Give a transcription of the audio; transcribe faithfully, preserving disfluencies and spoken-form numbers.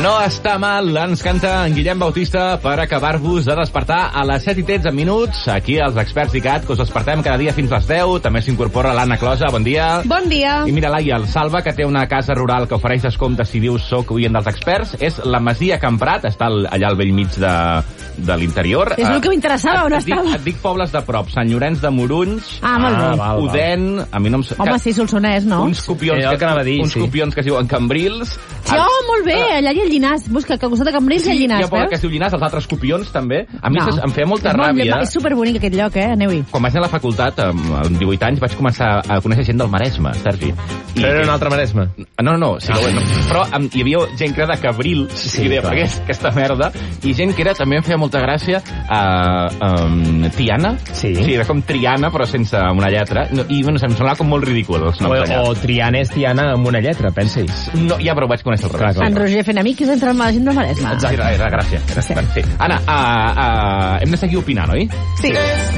No està mal, ens canta en Guillem Bautista per acabar-vos de despertar a les set i tretze minuts. Aquí els experts d'ICAT, que us despertem cada dia fins a les deu. També s'incorpora l'Anna Closa, bon dia. Bon dia. I mira, Laia, el Salva, que té una casa rural que ofereix descomptes si dius soc oient dels experts, és la Masia Camprat, està allà al vell mig de, de l'interior. És el que m'interessava, on et dic, estava. et dic pobles de prop, Sant Llorenç de Morunys, Ah, molt bé. ah, Odèn, a mi no em... Home, sí, Solsonès, no? Uns copions, Eh, el que anava a dir, uns sí. copions que es diuen Cambrils. Sí, oh, molt bé, allà hi ha el Llinàs. Busca que al costat de Cambrils hi ha el Sí, hi Llinàs, ha poble que veus? es diu Llinàs, els altres copions també. A mi No. no. em feia molta és molt ràbia. lle- És superbonic aquest lloc, eh? Aneu-hi. Quan vaig anar a la facultat, amb amb divuit anys, vaig començar a conèixer gent del Maresme, Sergi. Però era un altre Maresme. No, no, no, sí, Ah. no, però um, hi havia gent que era de Cabril, Sí, sí, i deia, clar. per què és aquesta merda? I gent que era, també em feia molta gràcia, uh, um, Tiana. Sí. Sí, era com Triana, però sense una lletra. No, I, bueno, em semblava com molt ridícul, els O, noms allà. o Triana és Tiana amb una lletra, pensi. No, ja, però ho vaig conèixer al revés. Clar, En Roger fent amics entre la gent del Maresme. Exacte. Era, era gràcia. Era, sí. Sí. Anna, uh, uh, hem de seguir opinant, oi? Sí.